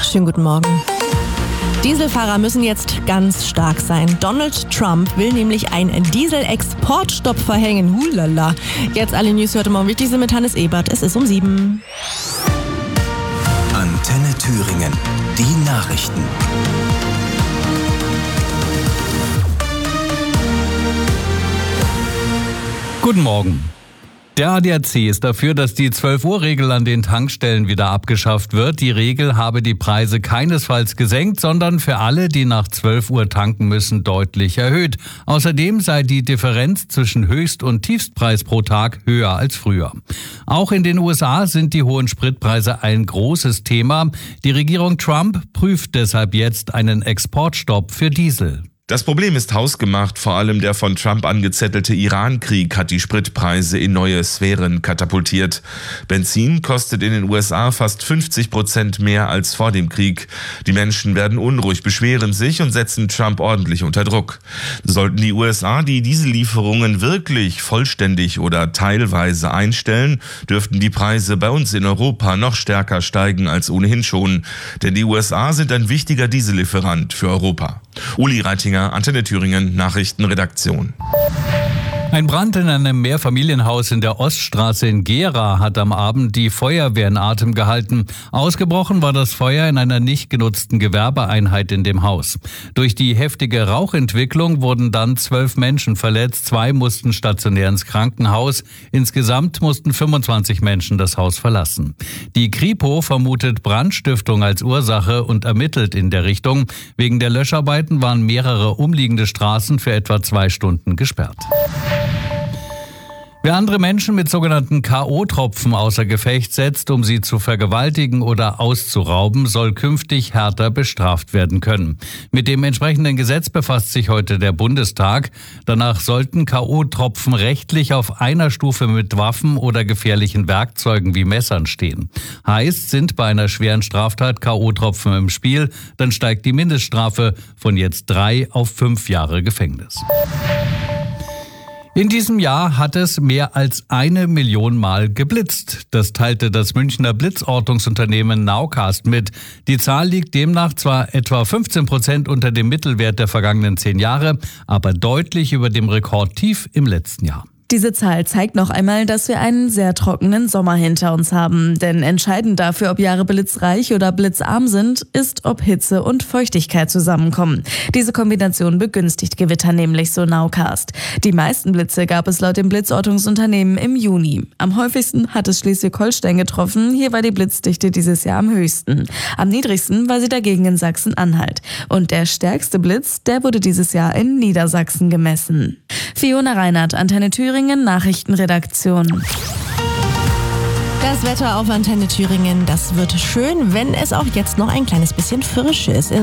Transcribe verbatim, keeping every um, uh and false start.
Schönen guten Morgen. Dieselfahrer müssen jetzt ganz stark sein. Donald Trump will nämlich einen Dieselexportstopp verhängen. Hulala. Jetzt alle News heute Morgen wichtig sind mit Hannes Ebert. Es ist um sieben. Antenne Thüringen. Die Nachrichten. Guten Morgen. Der A D A C ist dafür, dass die zwölf-Uhr-Regel an den Tankstellen wieder abgeschafft wird. Die Regel habe die Preise keinesfalls gesenkt, sondern für alle, die nach zwölf Uhr tanken müssen, deutlich erhöht. Außerdem sei die Differenz zwischen Höchst- und Tiefstpreis pro Tag höher als früher. Auch in den U S A sind die hohen Spritpreise ein großes Thema. Die Regierung Trump prüft deshalb jetzt einen Exportstopp für Diesel. Das Problem ist hausgemacht, vor allem der von Trump angezettelte Iran-Krieg hat die Spritpreise in neue Sphären katapultiert. Benzin kostet in den U S A fast fünfzig Prozent mehr als vor dem Krieg. Die Menschen werden unruhig, beschweren sich und setzen Trump ordentlich unter Druck. Sollten die U S A die Diesellieferungen wirklich vollständig oder teilweise einstellen, dürften die Preise bei uns in Europa noch stärker steigen als ohnehin schon. Denn die U S A sind ein wichtiger Diesellieferant für Europa. Uli Reitinger, Antenne Thüringen, Nachrichtenredaktion. Ein Brand in einem Mehrfamilienhaus in der Oststraße in Gera hat am Abend die Feuerwehr in Atem gehalten. Ausgebrochen war das Feuer in einer nicht genutzten Gewerbeeinheit in dem Haus. Durch die heftige Rauchentwicklung wurden dann zwölf Menschen verletzt. Zwei mussten stationär ins Krankenhaus. Insgesamt mussten fünfundzwanzig Menschen das Haus verlassen. Die Kripo vermutet Brandstiftung als Ursache und ermittelt in der Richtung. Wegen der Löscharbeiten waren mehrere umliegende Straßen für etwa zwei Stunden gesperrt. Wer andere Menschen mit sogenannten K O-Tropfen außer Gefecht setzt, um sie zu vergewaltigen oder auszurauben, soll künftig härter bestraft werden können. Mit dem entsprechenden Gesetz befasst sich heute der Bundestag. Danach sollten K O-Tropfen rechtlich auf einer Stufe mit Waffen oder gefährlichen Werkzeugen wie Messern stehen. Heißt, sind bei einer schweren Straftat K O-Tropfen im Spiel, dann steigt die Mindeststrafe von jetzt drei auf fünf Jahre Gefängnis. In diesem Jahr hat es mehr als eine Million Mal geblitzt. Das teilte das Münchner Blitzortungsunternehmen Nowcast mit. Die Zahl liegt demnach zwar etwa fünfzehn Prozent unter dem Mittelwert der vergangenen zehn Jahre, aber deutlich über dem Rekordtief im letzten Jahr. Diese Zahl zeigt noch einmal, dass wir einen sehr trockenen Sommer hinter uns haben. Denn entscheidend dafür, ob Jahre blitzreich oder blitzarm sind, ist, ob Hitze und Feuchtigkeit zusammenkommen. Diese Kombination begünstigt Gewitter nämlich, so Nowcast. Die meisten Blitze gab es laut dem Blitzortungsunternehmen im Juni. Am häufigsten hat es Schleswig-Holstein getroffen. Hier war die Blitzdichte dieses Jahr am höchsten. Am niedrigsten war sie dagegen in Sachsen-Anhalt. Und der stärkste Blitz, der wurde dieses Jahr in Niedersachsen gemessen. Fiona Reinhardt, Antenne Thüringen, Nachrichtenredaktion. Das Wetter auf Antenne Thüringen, das wird schön, wenn es auch jetzt noch ein kleines bisschen frisch ist.